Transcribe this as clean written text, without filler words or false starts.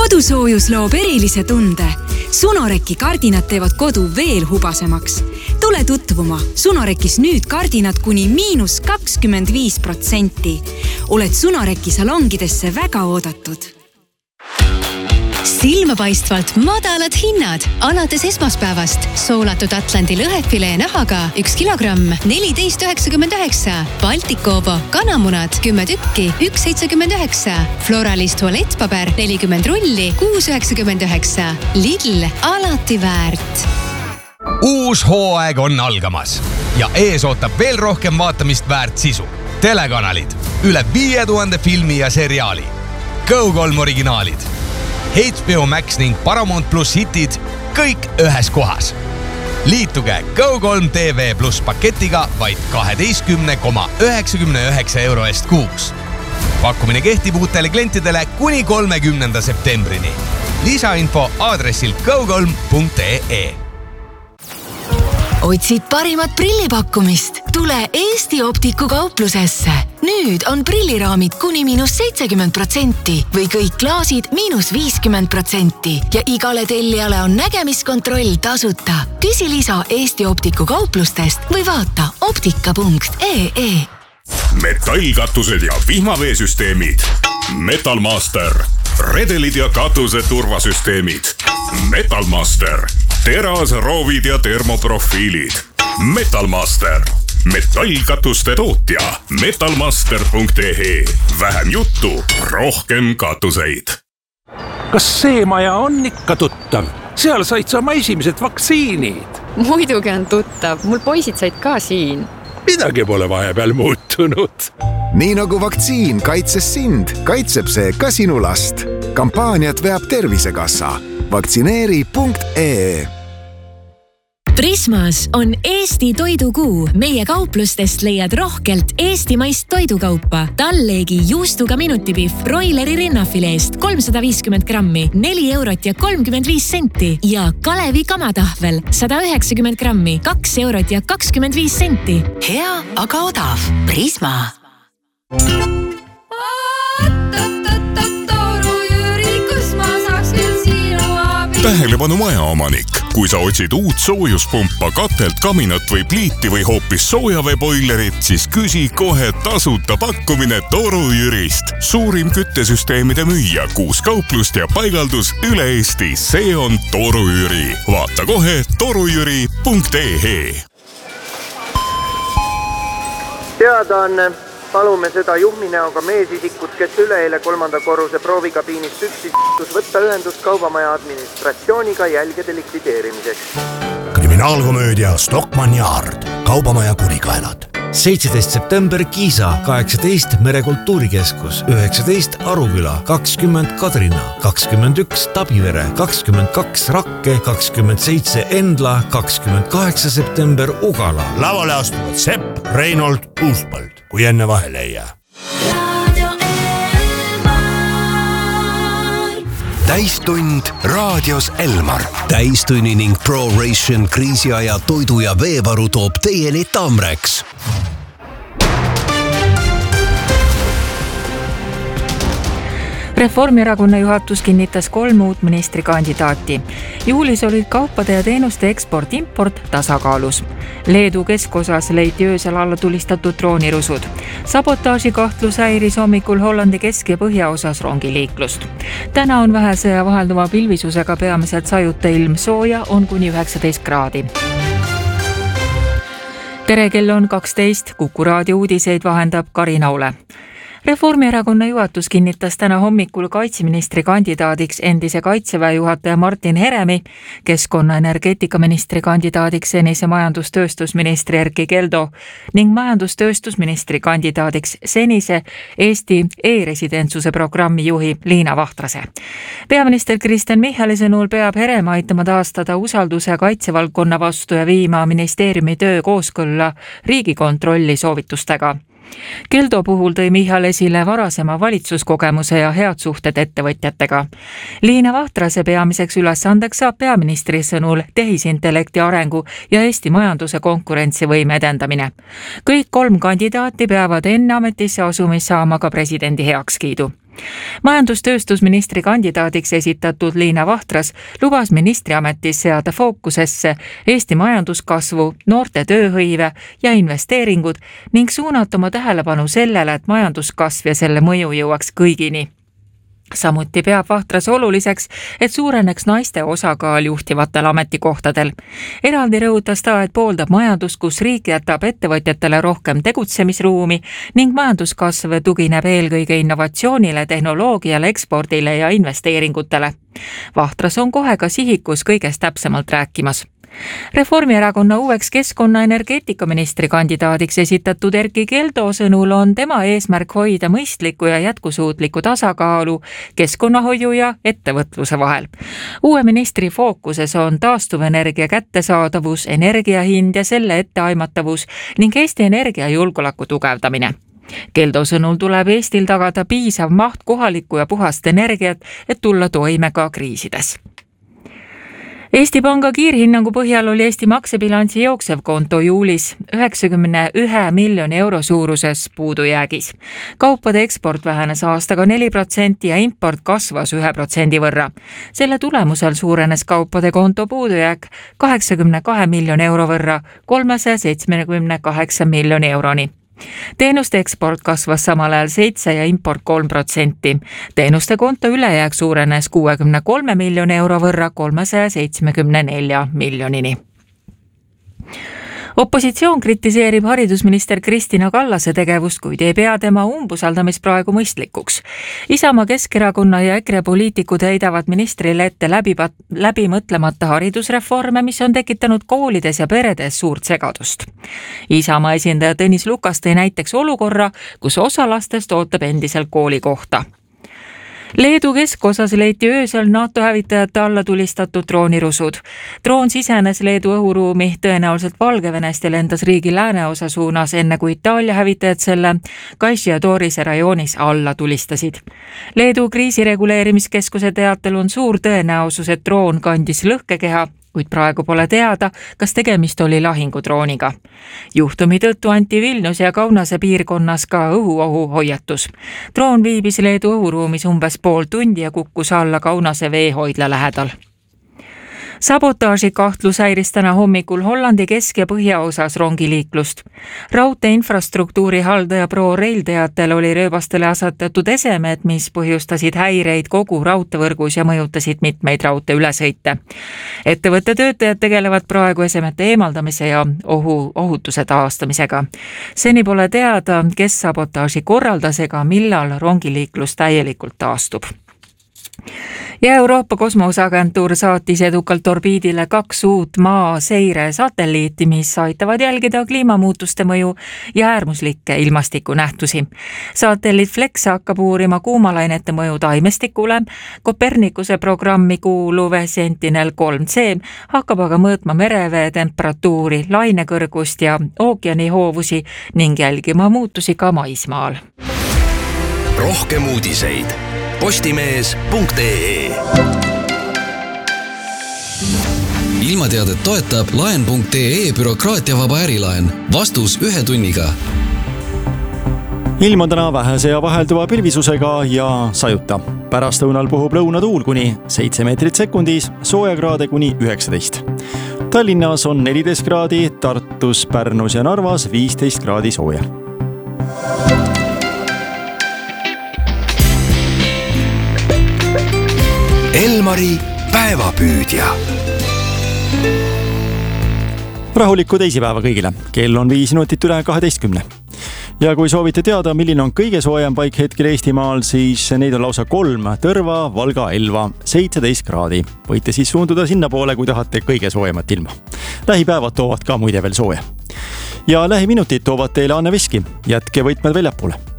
Kodusoojus loob erilise tunde. Sunoreki kardinad teevad kodu veel hubasemaks. Tule tutvuma. Sunorekis nüüd kardinad kuni -25%. Oled Sunoreki salongidesse väga oodatud. Silmapaistvalt madalad hinnad. Alates esmaspäevast soolatud Atlandi lõhefilee nahaga 1 kilogramm 14,99. Baltikobo kanamunad 10 tükki 1,79. Floralis tualettpaber 40 rulli 6,99. Lidl alati väärt. Uus hooaeg on algamas ja ees ootab veel rohkem vaatamist väärt sisu. Telekanalid, üle 5000 filmi ja seriaali. Go3 originaalid. HBO Max ning Paramount Plus hitid kõik ühes kohas. Liituge Go3 TV Plus paketiga vaid 12,99 euro eest kuus. Pakkumine kehtib uutele klientidele kuni 30. septembrini. Lisainfo aadressil go3.ee. Otsid parimat prillipakkumist? Tule Eesti Optiku kauplusesse. Nüüd on prilliraamid kuni -70% või kõik klaasid -50% ja igale tellijale on nägemiskontroll tasuta. Küsi lisa Eesti Optiku kauplustest või vaata optika.ee. Metallkatused ja vihmaveesüsteemid. Metalmaster. Redelid ja katuse turvasüsteemid. Metalmaster. Teras, roovid ja termoprofiilid. Metalmaster. Metallkatuste tootja. Metalmaster.ee. Vähem juttu, rohkem katuseid. Kas see maja on ikka tuttav? Seal said sa oma esimesed vaktsiinid. Muidugi on tuttav. Mul poisid said ka siin. Midagi pole vahepeal muutunud. Nii nagu vaktsiin kaitses sind, kaitseb see ka sinu last. Kampaaniat veab Tervisekassa. Vaktsineeri.ee. Prismas on Eesti toidukuu. Meie kauplustest leiad rohkelt eestimaist toidukaupa. Talleegi juustuga minutipihv broileri rinnafileest 350 grammi, 4 eurot ja 35 senti. Ja Kalevi kamatahvel 190 grammi, 2 eurot ja 25 senti. Hea, aga odav. Prisma. Tähelepanu majaomanik. Kui sa otsid uut soojuspumpa, katelt, kaminat või pliiti või hoopis soojaveeboilerit, siis küsi kohe tasuta pakkumine Toru Jürist. Suurim küttesüsteemide müüja, 6 kauplust ja paigaldus üle Eesti. See on Toru Jüri. Vaata kohe torujüri.ee. Teadaanne. Palume seda juhminäoga meesisikut, kes üleeile 3. korruse proovikabiinist üksis võtta ühendust kaubamaja administratsiooniga jälgede likvideerimiseks. Kriminaalkomöödia Stockmann ja Ard. Kaubamaja kurikaelad. 17. september Kiisa, 18 Merekultuurikeskus, 19 Aruküla, 20 Kadrina, 21 Tabivere, 22 Rakke, 27 Endla, 28 september Ugala. Lavale astuvad Sepp, Reinhold, Uuspald, kui enne vahele ei jää. Täistund raadios Elmar. Täistunni ning ProRation kriisiaja toidu ja veevaru toob teieni Tamrex. Reformierakonna juhatus kinnitas 3 uut ministrikandidaati. Juulis olid kaupade ja teenuste eksport-import tasakaalus. Leedu keskosas leiti öösel alla tulistatud droonirusud. Sabotaaži kahtlus häiris hommikul Hollandi kesk- ja põhjaosas rongiliiklust. Täna on vähese ja vahelduva pilvisusega peamiselt sajuta ilm, sooja on kuni 19 kraadi. Tere, kell on 12, Kuku raadio uudiseid vahendab Karina Ule. Reformierakonna juhatus kinnitas täna hommikul kaitseministri kandidaadiks endise kaitseväe juhataja Martin Heremi, keskkonna-energeetikaministri kandidaadiks senise majandustööstusministri Erkki Keldo ning majandustööstusministri kandidaadiks senise Eesti e-residentsuse programmi juhi Liina Vahtrase. Peaminister Kristen Michali sõnul peab Herem aitama taastada usalduse kaitsevaldkonna vastu ja viima ministeeriumi töö kooskõlla Riigikontrolli soovitustega. Keldo puhul tõi Michal esile varasema valitsuskogemuse ja head suhted ettevõtjatega. Liina Vahtrase peamiseks ülesandeks saab peaministri sõnul tehisintellekti arengu ja Eesti majanduse konkurentsivõime edendamine. Kõik 3 kandidaati peavad enne ametisse asumist saama ka presidendi heakskiidu. majandustööstusministri kandidaadiks esitatud Liina Vahtras lubas ministriametis seada fookusesse Eesti majanduskasvu, noorte tööhõive ja investeeringud ning suunata oma tähelepanu sellele, et majanduskasv ja selle mõju jõuaks kõigini. Samuti peab Vahtras oluliseks, et suureneks naiste osakaal juhtivatel ametikohtadel. Eraldi rõhutas ta, et pooldab majandus, kus riik jätab ettevõtjatele rohkem tegutsemisruumi ning majanduskasv tugineb eelkõige innovatsioonile, tehnoloogiale, ekspordile ja investeeringutele. Vahtras on kohe ka sihikus kõigest täpsemalt rääkimas. Reformierakonna uueks keskkonna energeetikaministri kandidaadiks esitatud Erkki Keldo sõnul on tema eesmärk hoida mõistlikku ja jätkusuutlikku tasakaalu keskkonnahoiu ja ettevõtluse vahel. Uue ministri fookuses on taastuvenergia kättesaadavus, energiahind ja selle etteaimatavus ning Eesti energiajulgeoleku tugevdamine. Keldo sõnul tuleb Eestil tagada piisav maht kohalikku ja puhast energiat, et tulla toime ka kriisides. Eesti Panga kiirhinnangu põhjal oli Eesti maksebilansi jooksev konto juulis 91 miljoni euro suuruses puudujäägis. Kaupade eksport vähenes aastaga 4% ja import kasvas 1% võrra. Selle tulemusel suurenes kaupade konto puudujääk 82 miljoni euro võrra 378 miljoni euroni. Teenuste eksport kasvas samal ajal 7 ja import 3%. Teenuste konto ülejääk suurenes 63 miljoni euro võrra 374 miljonini. Opositsioon kritiseerib haridusminister Kristina Kallase tegevust, kuid ei pea tema umbusaldamist praegu mõistlikuks. Isamaa, Keskerakonna ja EKRE poliitikud heidavad ministrile ette läbi mõtlemata haridusreforme, mis on tekitanud koolides ja peredes suurt segadust. Isamaa esindaja Tõnis Lukas tõi näiteks olukorra, kus osa lastest ootab endiselt koolikohta. Leedu keskosas leiti öösel NATO hävitajate alla tulistatud droonirusud. Droon sisenes Leedu õhuruumi tõenäoliselt Valgevenest ja lendas riigi lääneosa suunas, enne kui Itaalia hävitajad selle Kaišiadorise rajoonis alla tulistasid. Leedu kriisireguleerimiskeskuse teatel on suur tõenäosus, et droon kandis lõhkekeha, kuid praegu pole teada, kas tegemist oli lahingudrooniga. Juhtumi tõttu anti Vilnius ja Kaunase piirkonnas ka õhuohu hoiatus. Droon viibis Leedu õhuruumis umbes pool tundi ja kukkus alla Kaunase veehoidla lähedal. Sabotaaži kahtlus häiris täna hommikul Hollandi kesk- ja põhjaosas rongiliiklust. Raudtee infrastruktuuri haldaja ProRail teatel oli rööbastele asetatud esemed, mis põhjustasid häireid kogu raudteevõrgus ja mõjutasid mitmeid raudtee ülesõite. Ettevõtte töötajad tegelevad praegu esemete eemaldamise ja ohutuse taastamisega. Seni pole teada, kes sabotaaži korraldas ega millal rongiliiklus täielikult taastub. Ja Euroopa Kosmoseagentuur saatis edukalt orbiidile 2 uut maa seire satelliiti, mis aitavad jälgida kliimamuutuste mõju ja äärmuslikke ilmastikunähtusi. Satelliit Flex hakkab uurima kuumalainete mõju taimestikule, Kopernikuse programmi kuuluv Sentinel-3C hakkab aga mõõtma merevee temperatuuri, lainekõrgust ja ookeanihoovusi ning jälgima muutusi ka maismaal. Rohkem uudiseid postimees.ee. Ilmateadet toetab laen.ee bürokraatiavaba ärilaen. Vastus 1 tunniga. Ilm on täna vähese ja vahelduva pilvisusega ja sajuta. Pärastlõunal puhub lõunatuul kuni 7 meetrit sekundis, soojakraade kuni 19. Tallinnas on 14 kraadi, Tartus, Pärnus ja Narvas 15 kraadi sooja. Elmari päevapüüdja. Rahulikku teisipäeva kõigile. Kell on 5 minutit üle 12. Ja kui soovite teada, milline on kõige soojem paik hetkel Eestimaal, siis neid on lausa 3. Tõrva, Valga, Elva, 17 kraadi. Võite siis suunduda sinna poole, kui tahate kõige soojemat ilma. Lähipäevad toovad ka muide veel sooja. Ja lähiminutid toovad teile Anne Veski. Jätke võtmed väljapoole.